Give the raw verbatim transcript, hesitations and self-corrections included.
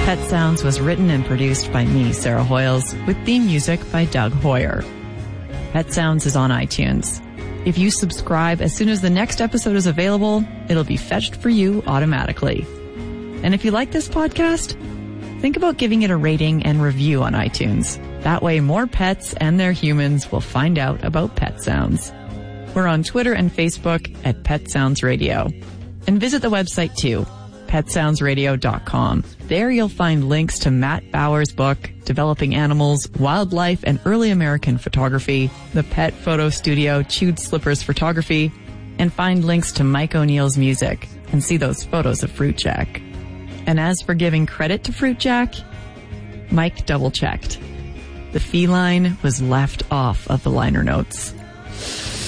Pet Sounds was written and produced by me, Sarah Hoyles, with theme music by Doug Hoyer. Pet Sounds is on iTunes. If you subscribe as soon as the next episode is available, it'll be fetched for you automatically. And if you like this podcast, think about giving it a rating and review on iTunes. That way more pets and their humans will find out about Pet Sounds. We're on Twitter and Facebook at Pet Sounds Radio. And visit the website too, pet sounds radio dot com. There you'll find links to Matt Bauer's book, Developing Animals, Wildlife and Early American Photography, the pet photo studio Chewed Slippers Photography, and find links to Mike O'Neill's music and see those photos of Fruit Jack. And as for giving credit to Fruit Jack, Mike double-checked. The feline was left off of the liner notes.